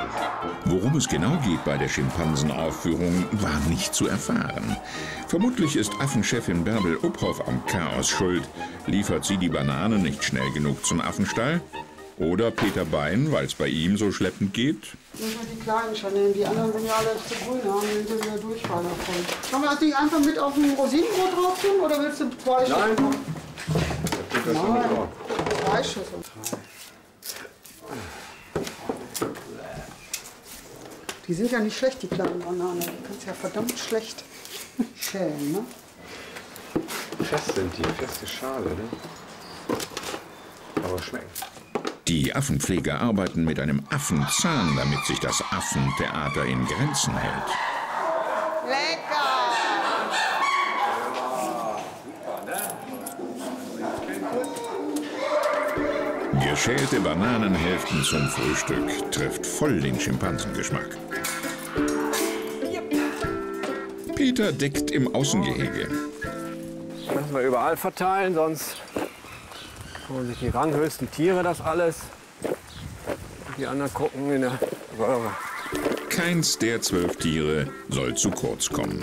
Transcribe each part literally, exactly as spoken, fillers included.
Worum es genau geht bei der Schimpansenaufführung, war nicht zu erfahren. Vermutlich ist Affenchefin Bärbel Uphoff am Chaos schuld. Liefert sie die Bananen nicht schnell genug zum Affenstall? Oder Peter Bein, weil es bei ihm so schleppend geht? Ich muss die kleinen schon nehmen, die anderen sind ja alle zu grün, da haben wir wieder Durchfall davon. Kann man das nicht einfach mit auf ein Rosinenbrot drauf tun oder willst du zwei Schüsseln? Nein. Nein, drei Schüsseln. Die sind ja nicht schlecht, die kleinen Bananen. Die kannst ja verdammt schlecht schälen, ne? Fest sind die, feste Schale, ne? Aber schmecken. Die Affenpfleger arbeiten mit einem Affenzahn, damit sich das Affentheater in Grenzen hält. Lecker! Geschälte Bananenhälften zum Frühstück trifft voll den Schimpansengeschmack. Peter deckt im Außengehege. Das müssen wir überall verteilen, sonst holen sich die ranghöchsten Tiere das alles. Die anderen gucken in der Röhre. Keins der zwölf Tiere soll zu kurz kommen.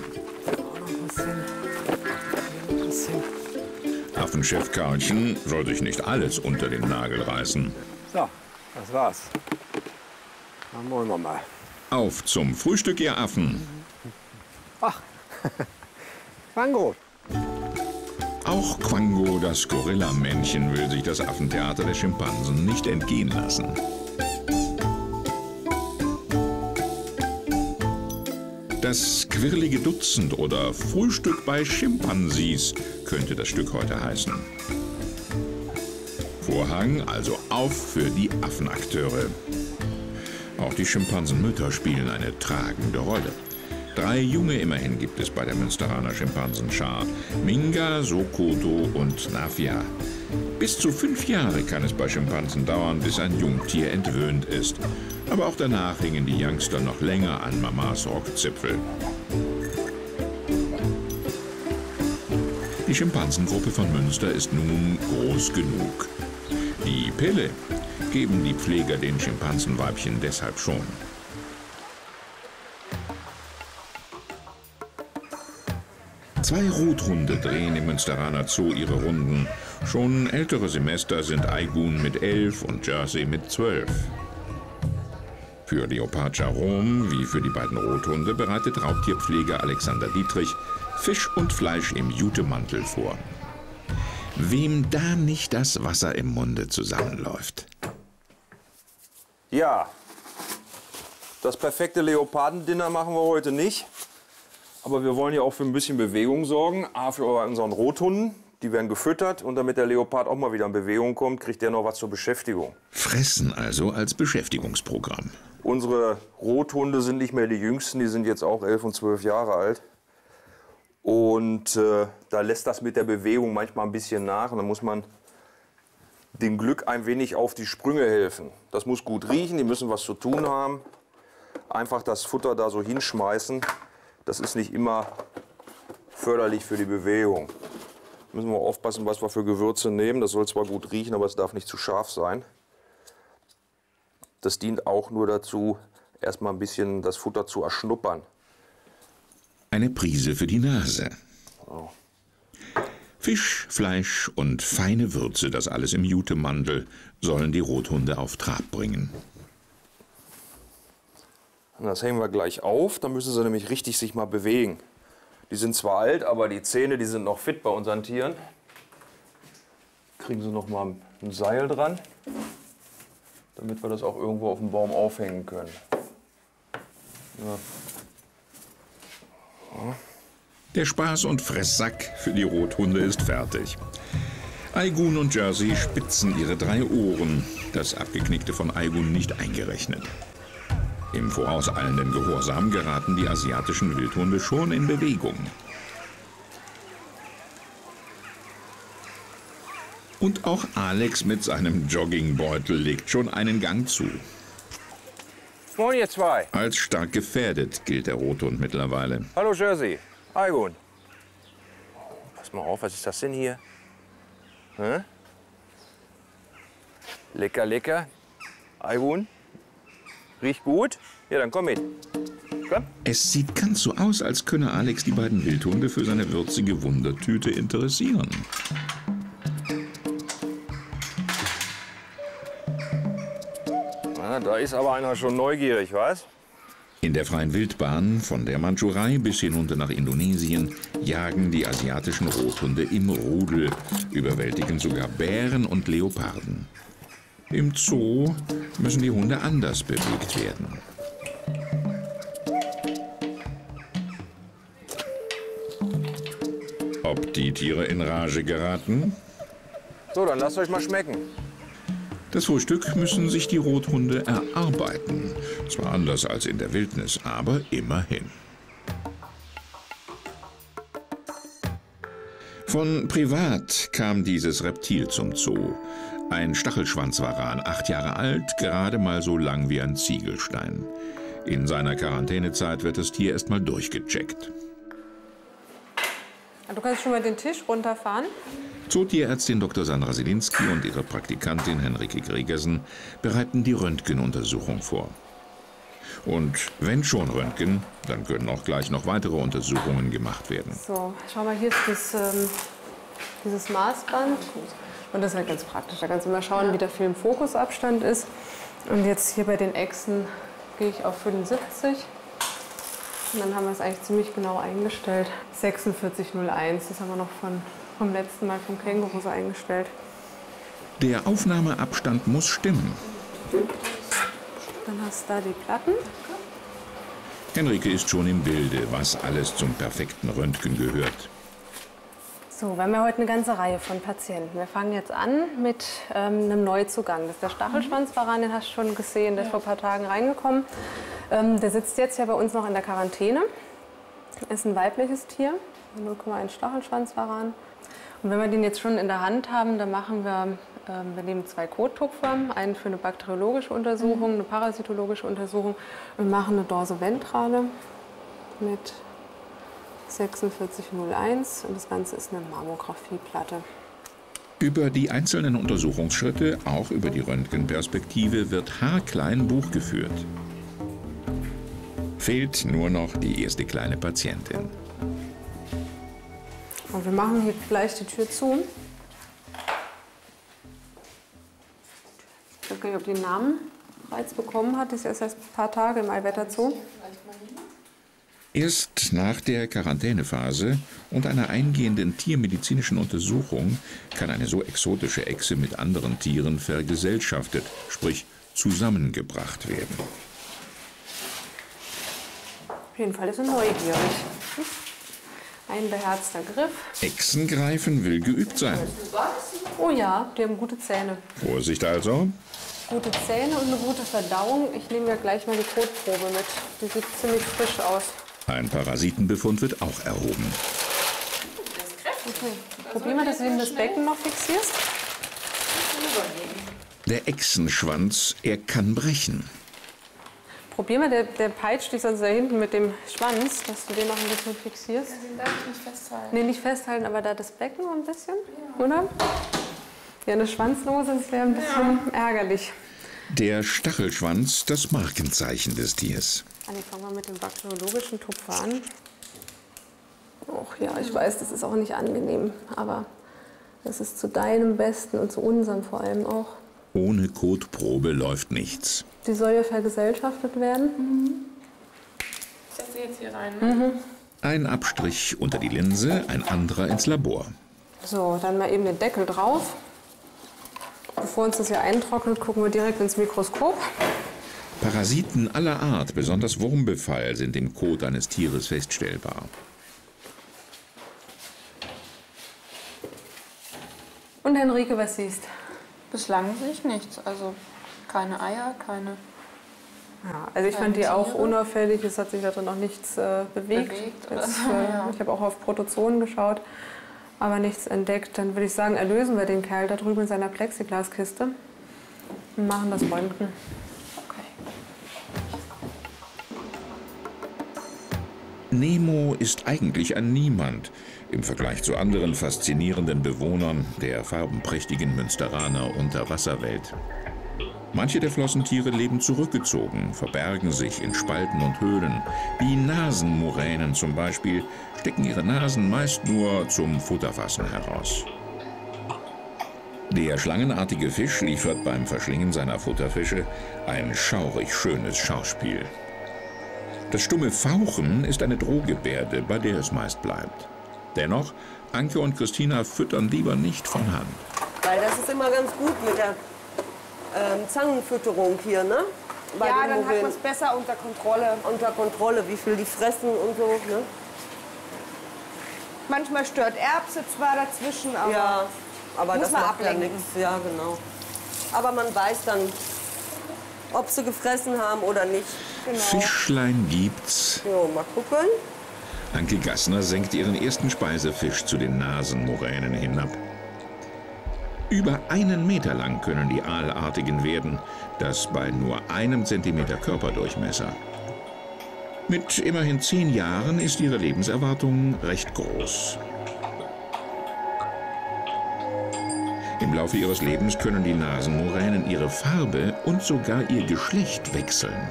Affenchef Karlchen soll sich nicht alles unter den Nagel reißen. So, das war's. Dann wollen wir mal. Auf zum Frühstück, ihr Affen. Ach, Quango. Auch Quango, das Gorilla-Männchen, will sich das Affentheater der Schimpansen nicht entgehen lassen. Das quirlige Dutzend oder Frühstück bei Schimpansis könnte das Stück heute heißen. Vorhang also auf für die Affenakteure. Auch die Schimpansenmütter spielen eine tragende Rolle. Drei Junge immerhin gibt es bei der Münsteraner Schimpansenschar. Minga, Sokoto und Nafia. Bis zu fünf Jahre kann es bei Schimpansen dauern, bis ein Jungtier entwöhnt ist. Aber auch danach hängen die Youngster noch länger an Mamas Rockzipfel. Die Schimpansengruppe von Münster ist nun groß genug. Die Pille geben die Pfleger den Schimpansenweibchen deshalb schon. Zwei Rothunde drehen im Münsteraner Zoo ihre Runden. Schon ältere Semester sind Aigun mit elf und Jersey mit zwölf. Für Leopard Jerome wie für die beiden Rothunde bereitet Raubtierpfleger Alexander Dietrich Fisch und Fleisch im Jutemantel vor. Wem da nicht das Wasser im Munde zusammenläuft. Ja, das perfekte Leopardendinner machen wir heute nicht. Aber wir wollen ja auch für ein bisschen Bewegung sorgen. A, für unseren Rothunden. Die werden gefüttert. Und damit der Leopard auch mal wieder in Bewegung kommt, kriegt der noch was zur Beschäftigung. Fressen also als Beschäftigungsprogramm. Unsere Rothunde sind nicht mehr die jüngsten. Die sind jetzt auch elf und zwölf Jahre alt. Und äh, da lässt das mit der Bewegung manchmal ein bisschen nach. Und dann muss man dem Glück ein wenig auf die Sprünge helfen. Das muss gut riechen. Die müssen was zu tun haben. Einfach das Futter da so hinschmeißen. Das ist nicht immer förderlich für die Bewegung. Da müssen wir aufpassen, was wir für Gewürze nehmen. Das soll zwar gut riechen, aber es darf nicht zu scharf sein. Das dient auch nur dazu, erstmal ein bisschen das Futter zu erschnuppern. Eine Prise für die Nase. Oh. Fisch, Fleisch und feine Würze, das alles im Jutemantel, sollen die Rothunde auf Trab bringen. Und das hängen wir gleich auf, dann müssen sie nämlich richtig sich mal bewegen. Die sind zwar alt, aber die Zähne, die sind noch fit bei unseren Tieren. Kriegen sie noch mal ein Seil dran, damit wir das auch irgendwo auf dem Baum aufhängen können. Ja. Ja. Der Spaß- und Fresssack für die Rothunde ist fertig. Aigun und Jersey spitzen ihre drei Ohren, das Abgeknickte von Aigun nicht eingerechnet. Im vorauseilenden Gehorsam geraten die asiatischen Wildhunde schon in Bewegung. Und auch Alex mit seinem Joggingbeutel legt schon einen Gang zu. Moin, ihr zwei. Als stark gefährdet gilt der Rothund mittlerweile. Hallo, Jersey. Aigun. Pass mal auf, was ist das denn hier? Hä? Lecker, lecker. Aigun. Riecht gut? Ja, dann komm mit. Komm. Es sieht ganz so aus, als könne Alex die beiden Wildhunde für seine würzige Wundertüte interessieren. Na, da ist aber einer schon neugierig, was? In der freien Wildbahn, von der Mandschurei bis hinunter nach Indonesien, jagen die asiatischen Rothunde im Rudel, überwältigen sogar Bären und Leoparden. Im Zoo müssen die Hunde anders bewegt werden. Ob die Tiere in Rage geraten? So, dann lasst euch mal schmecken. Das Frühstück müssen sich die Rothunde erarbeiten. Zwar anders als in der Wildnis, aber immerhin. Von privat kam dieses Reptil zum Zoo. Ein Stachelschwanzwaran, acht Jahre alt, gerade mal so lang wie ein Ziegelstein. In seiner Quarantänezeit wird das Tier erst mal durchgecheckt. Du kannst schon mal den Tisch runterfahren. Zootierärztin Doktor Sandra Selinski und ihre Praktikantin Henrike Gregersen bereiten die Röntgenuntersuchung vor. Und wenn schon Röntgen, dann können auch gleich noch weitere Untersuchungen gemacht werden. So, schau mal, hier ist das, ähm, dieses Maßband. Und das ist halt ganz praktisch. Da kannst du mal schauen, wie der Film-Fokus-Abstand ist. Und jetzt hier bei den Echsen gehe ich auf fünfundsiebzig. Und dann haben wir es eigentlich ziemlich genau eingestellt. sechsundvierzig null eins, das haben wir noch von, vom letzten Mal vom Känguru so eingestellt. Der Aufnahmeabstand muss stimmen. Dann hast du da die Platten. Henrike ist schon im Bilde, was alles zum perfekten Röntgen gehört. So, wir haben ja heute eine ganze Reihe von Patienten. Wir fangen jetzt an mit ähm, einem Neuzugang. Das ist der Stachelschwanzwaran, den hast du schon gesehen, der ist vor ein paar Tagen reingekommen. Ähm, der sitzt jetzt ja bei uns noch in der Quarantäne. Ist ein weibliches Tier, null Komma eins Stachelschwanzwaran. Und wenn wir den jetzt schon in der Hand haben, dann machen wir, ähm, wir nehmen zwei Kottupfer, einen für eine bakteriologische Untersuchung, eine parasitologische Untersuchung und machen eine Dorsoventrale mit sechsundvierzig null eins und das Ganze ist eine Mammografieplatte. Über die einzelnen Untersuchungsschritte, auch über die Röntgenperspektive, wird haarklein Buch geführt. Fehlt nur noch die erste kleine Patientin. Und wir machen hier gleich die Tür zu. Ich weiß gar nicht, ob die einen Namen bereits bekommen hat. Das ist erst seit ein paar Tage im Allwetter Zoo. Erst nach der Quarantänephase und einer eingehenden tiermedizinischen Untersuchung kann eine so exotische Echse mit anderen Tieren vergesellschaftet, sprich zusammengebracht werden. Auf jeden Fall ist er neugierig. Ein beherzter Griff. Echsengreifen will geübt sein. Oh ja, die haben gute Zähne. Vorsicht also. Gute Zähne und eine gute Verdauung. Ich nehme ja gleich mal die Kotprobe mit. Die sieht ziemlich frisch aus. Ein Parasitenbefund wird auch erhoben. Okay. Probier mal, dass du ihm das Becken noch fixierst. Der Echsenschwanz, er kann brechen. Probier mal, der, der peitscht dich sonst da hinten mit dem Schwanz, dass du den noch ein bisschen fixierst. Den darf ich nicht festhalten. Nee, nicht festhalten, aber da das Becken ein bisschen, ja. Oder? Ja, eine Schwanzlose ist ja ein bisschen ja. ärgerlich. Der Stachelschwanz, das Markenzeichen des Tiers. Anni, fangen wir mit dem bakteriologischen Tupfer an. Och ja, ich weiß, das ist auch nicht angenehm, aber das ist zu deinem Besten und zu unserem vor allem auch. Ohne Kotprobe läuft nichts. Die soll ja vergesellschaftet werden. Mhm. Ich setze jetzt hier rein. Ne? Mhm. Ein Abstrich unter die Linse, ein anderer ins Labor. So, dann mal eben den Deckel drauf. Bevor uns das hier eintrocknet, gucken wir direkt ins Mikroskop. Parasiten aller Art, besonders Wurmbefall, sind im Kot eines Tieres feststellbar. Und Henrike, was siehst du? Bislang sehe ich nichts. Also keine Eier, keine. Ja, also ich fand die auch unauffällig. Es hat sich da drin noch nichts äh, bewegt. bewegt Jetzt, so, äh, ja. Ich habe auch auf Protozoen geschaut, aber nichts entdeckt. Dann würde ich sagen, erlösen wir den Kerl da drüben in seiner Plexiglaskiste und machen das Röntgen. Nemo ist eigentlich ein Niemand im Vergleich zu anderen faszinierenden Bewohnern der farbenprächtigen Münsteraner Unterwasserwelt. Manche der Flossentiere leben zurückgezogen, verbergen sich in Spalten und Höhlen. Die Nasenmuränen zum Beispiel stecken ihre Nasen meist nur zum Futterfassen heraus. Der schlangenartige Fisch liefert beim Verschlingen seiner Futterfische ein schaurig schönes Schauspiel. Das stumme Fauchen ist eine Drohgebärde, bei der es meist bleibt. Dennoch, Anke und Christina füttern lieber nicht von Hand. Weil das ist immer ganz gut mit der ähm, Zangenfütterung hier, ne? Bei Ja, den dann hat Muränen. man es besser unter Kontrolle. Unter Kontrolle, wie viel die fressen und so, ne? Manchmal stört Erbse zwar dazwischen, aber Ja, aber muss das man macht ja ablenken. nichts. Ja, genau. Aber man weiß dann, ob sie gefressen haben oder nicht. Genau. Fischlein gibt's. So, mal gucken. Anke Gassner senkt ihren ersten Speisefisch zu den Nasenmuränen hinab. Über einen Meter lang können die Aalartigen werden, das bei nur einem Zentimeter Körperdurchmesser. Mit immerhin zehn Jahren ist ihre Lebenserwartung recht groß. Im Laufe ihres Lebens können die Nasenmuränen ihre Farbe und sogar ihr Geschlecht wechseln.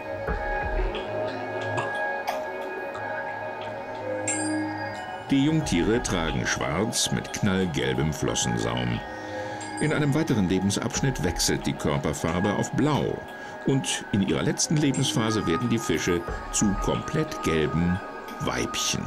Die Jungtiere tragen schwarz mit knallgelbem Flossensaum. In einem weiteren Lebensabschnitt wechselt die Körperfarbe auf blau und in ihrer letzten Lebensphase werden die Fische zu komplett gelben Weibchen.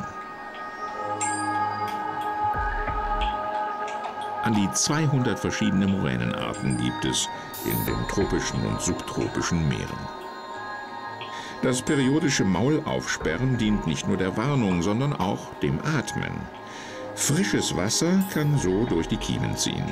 An die zweihundert verschiedene Moränenarten gibt es in den tropischen und subtropischen Meeren. Das periodische Maulaufsperren dient nicht nur der Warnung, sondern auch dem Atmen. Frisches Wasser kann so durch die Kiemen ziehen.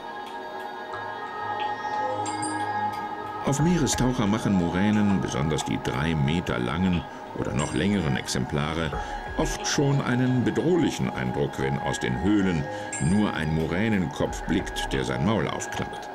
Auf Meerestaucher machen Muränen, besonders die drei Meter langen oder noch längeren Exemplare, oft schon einen bedrohlichen Eindruck, wenn aus den Höhlen nur ein Muränenkopf blickt, der sein Maul aufklappt.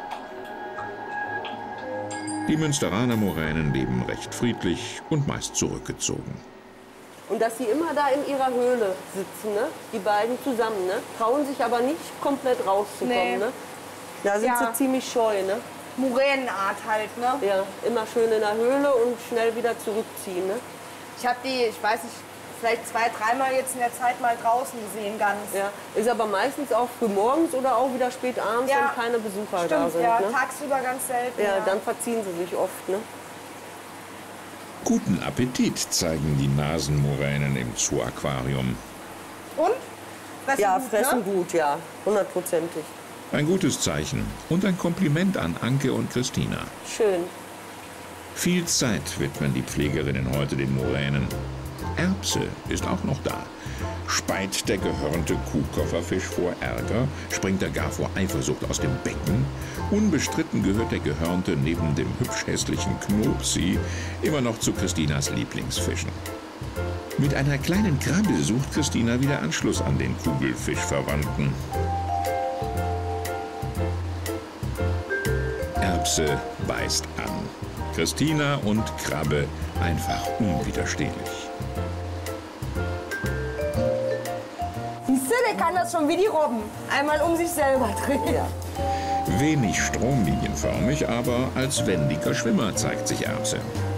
Die Münsteraner Muränen leben recht friedlich und meist zurückgezogen. Und dass sie immer da in ihrer Höhle sitzen, ne? Die beiden zusammen, ne? Trauen sich aber nicht komplett rauszukommen, Nee. ne? Da sind Ja. sie ziemlich scheu, ne? Muränenart halt, ne? Ja, immer schön in der Höhle und schnell wieder zurückziehen, ne? Ich habe die, ich weiß nicht, vielleicht zwei, dreimal jetzt in der Zeit mal draußen gesehen, ganz. Ja, ist aber meistens auch für morgens oder auch wieder spät abends, Ja. wenn keine Besucher da Stimmt, sind. ja, Ne? tagsüber ganz selten. Ja, dann verziehen sie sich oft, ne? Guten Appetit zeigen die Nasenmuränen im Zoo-Aquarium. Und? Fressen Ja, gut, fressen ne? gut, ja, hundertprozentig. Ein gutes Zeichen und ein Kompliment an Anke und Christina. Schön. Viel Zeit widmen die Pflegerinnen heute den Muränen. Erbse ist auch noch da. Speit der gehörnte Kuhkofferfisch vor Ärger? Springt er gar vor Eifersucht aus dem Becken? Unbestritten gehört der Gehörnte neben dem hübsch-hässlichen Knopsi immer noch zu Christinas Lieblingsfischen. Mit einer kleinen Krabbe sucht Christina wieder Anschluss an den Kugelfischverwandten. Erbse beißt an. Christina und Krabbe einfach unwiderstehlich. Siehst du, der kann das schon wie die Robben. Einmal um sich selber drehen. Ja. Wenig stromlinienförmig, aber als wendiger Schwimmer zeigt sich Erbse.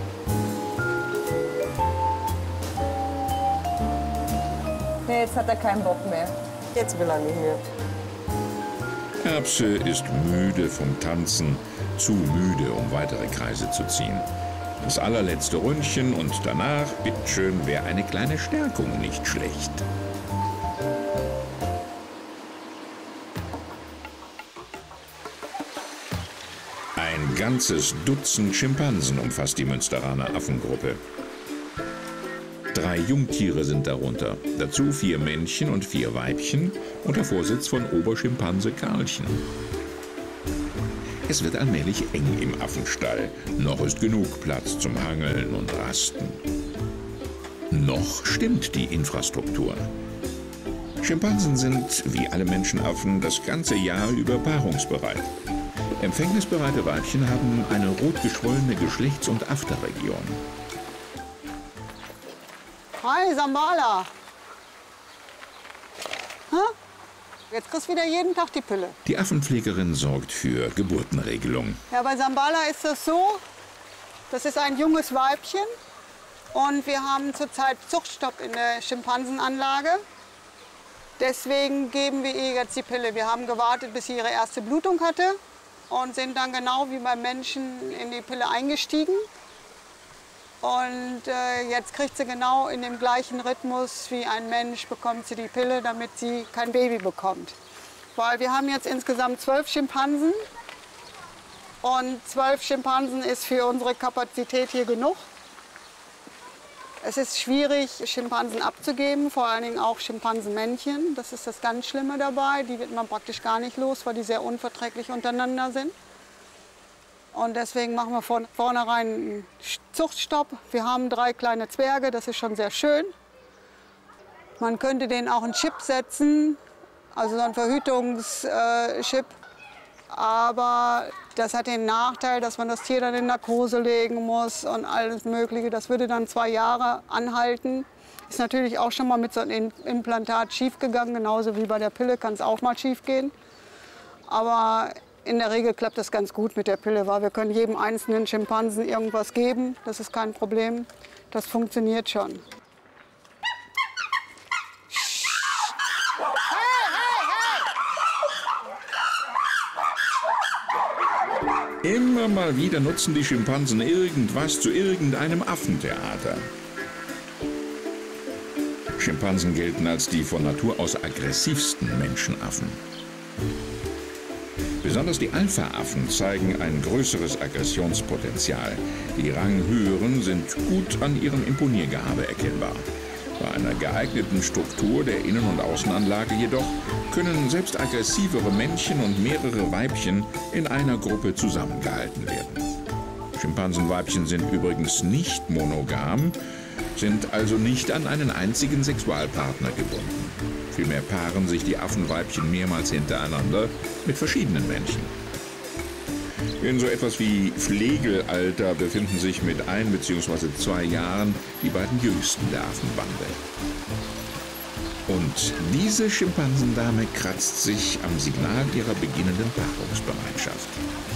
Nee, jetzt hat er keinen Bock mehr. Jetzt will er nicht mehr. Erbse ist müde vom Tanzen, zu müde, um weitere Kreise zu ziehen. Das allerletzte Ründchen und danach, bitteschön, wäre eine kleine Stärkung nicht schlecht. Ein ganzes Dutzend Schimpansen umfasst die Münsteraner Affengruppe. Drei Jungtiere sind darunter, dazu vier Männchen und vier Weibchen unter Vorsitz von Oberschimpanse Karlchen. Es wird allmählich eng im Affenstall. Noch ist genug Platz zum Hangeln und Rasten. Noch stimmt die Infrastruktur. Schimpansen sind, wie alle Menschenaffen, das ganze Jahr über paarungsbereit. Empfängnisbereite Weibchen haben eine rot geschwollene Geschlechts- und Afterregion. Hi, Sambala. Hä? Jetzt kriegst du wieder jeden Tag die Pille. Die Affenpflegerin sorgt für Geburtenregelung. Ja, bei Sambala ist das so, das ist ein junges Weibchen. Und wir haben zurzeit Zuchtstopp in der Schimpansenanlage. Deswegen geben wir ihr jetzt die Pille. Wir haben gewartet, bis sie ihre erste Blutung hatte und sind dann genau wie beim Menschen in die Pille eingestiegen. Und äh, jetzt kriegt sie genau in dem gleichen Rhythmus wie ein Mensch, bekommt sie die Pille, damit sie kein Baby bekommt. Weil wir haben jetzt insgesamt zwölf Schimpansen. Und zwölf Schimpansen ist für unsere Kapazität hier genug. Es ist schwierig, Schimpansen abzugeben, vor allen Dingen auch Schimpansenmännchen. Das ist das ganz Schlimme dabei. Die wird man praktisch gar nicht los, weil die sehr unverträglich untereinander sind. Und deswegen machen wir von vornherein einen Zuchtstopp. Wir haben drei kleine Zwerge, das ist schon sehr schön. Man könnte denen auch einen Chip setzen, also so einen Verhütungschip. Aber das hat den Nachteil, dass man das Tier dann in Narkose legen muss und alles Mögliche. Das würde dann zwei Jahre anhalten. Ist natürlich auch schon mal mit so einem Implantat schiefgegangen, genauso wie bei der Pille kann es auch mal schief gehen. Aber in der Regel klappt das ganz gut mit der Pille, weil wir können jedem einzelnen Schimpansen irgendwas geben. Das ist kein Problem. Das funktioniert schon. Immer mal wieder nutzen die Schimpansen irgendwas zu irgendeinem Affentheater. Schimpansen gelten als die von Natur aus aggressivsten Menschenaffen. Besonders die Alpha-Affen zeigen ein größeres Aggressionspotenzial. Die Ranghöheren sind gut an ihrem Imponiergehabe erkennbar. Bei einer geeigneten Struktur der Innen- und Außenanlage jedoch können selbst aggressivere Männchen und mehrere Weibchen in einer Gruppe zusammengehalten werden. Schimpansenweibchen sind übrigens nicht monogam, sind also nicht an einen einzigen Sexualpartner gebunden. Vielmehr paaren sich die Affenweibchen mehrmals hintereinander mit verschiedenen Männchen. In so etwas wie Pflegealter befinden sich mit ein bzw. zwei Jahren die beiden jüngsten der Affenbande. Und diese Schimpansendame kratzt sich am Signal ihrer beginnenden Paarungsbereitschaft.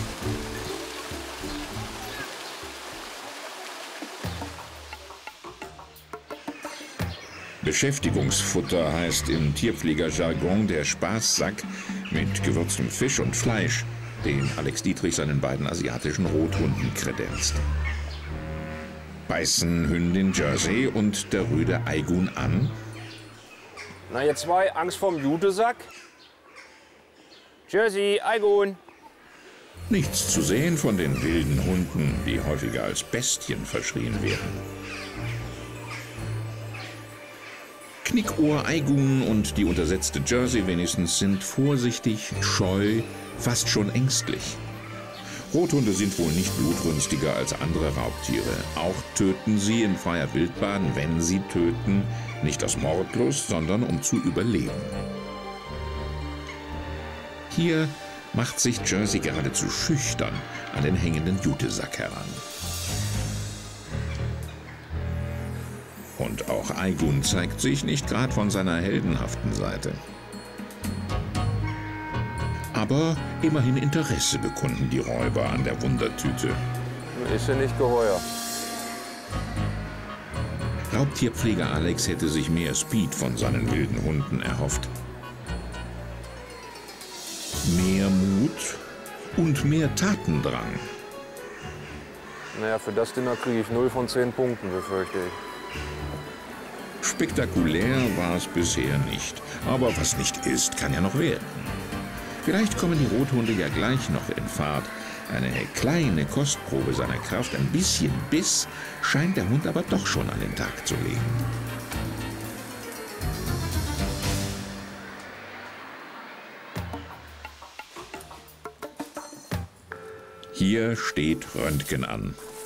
Beschäftigungsfutter heißt im Tierpflegerjargon der Spaßsack mit gewürztem Fisch und Fleisch, den Alex Dietrich seinen beiden asiatischen Rothunden kredenzt. Beißen Hündin Jersey und der Rüde Aigun an? Na, ihr zwei, Angst vorm Jutesack? Jersey, Aigun. Nichts zu sehen von den wilden Hunden, die häufiger als Bestien verschrien werden. Knickohr, Aigun und die untersetzte Jersey wenigstens sind vorsichtig, scheu, fast schon ängstlich. Rothunde sind wohl nicht blutrünstiger als andere Raubtiere. Auch töten sie in freier Wildbahn, wenn sie töten, nicht aus Mordlust, sondern um zu überleben. Hier macht sich Jersey geradezu schüchtern an den hängenden Jutesack heran. Und auch Aigun zeigt sich nicht gerade von seiner heldenhaften Seite. Aber immerhin Interesse bekunden die Räuber an der Wundertüte. Ist ja nicht geheuer. Raubtierpfleger Alex hätte sich mehr Speed von seinen wilden Hunden erhofft. Mehr Mut und mehr Tatendrang. Naja, für das Dinner kriege ich null von zehn Punkten, befürchte ich. Spektakulär war es bisher nicht. Aber was nicht ist, kann ja noch werden. Vielleicht kommen die Rothunde ja gleich noch in Fahrt. Eine kleine Kostprobe seiner Kraft, ein bisschen Biss, scheint der Hund aber doch schon an den Tag zu legen. Hier steht Röntgen an.